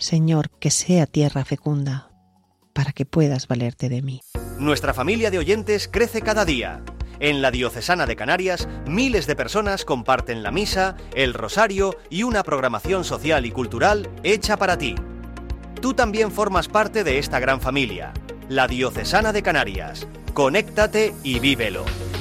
Señor, que sea tierra fecunda, para que puedas valerte de mí. Nuestra familia de oyentes crece cada día. En la Diocesana de Canarias, miles de personas comparten la misa, el rosario y una programación social y cultural hecha para ti. Tú también formas parte de esta gran familia, la Diocesana de Canarias. Conéctate y vívelo.